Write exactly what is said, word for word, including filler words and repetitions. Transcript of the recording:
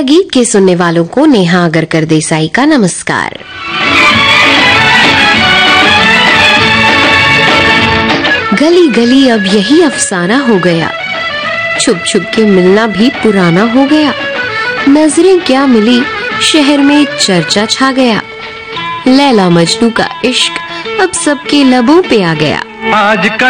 प्रिय गीत के सुनने वालों को नेहा अगरकर देसाई का नमस्कार। गली गली अब यही अफसाना हो गया, छुप छुप के मिलना भी पुराना हो गया। नजरें क्या मिली, शहर में चर्चा छा गया। लैला मजनू का इश्क अब सबके लबों पे आ गया। आज का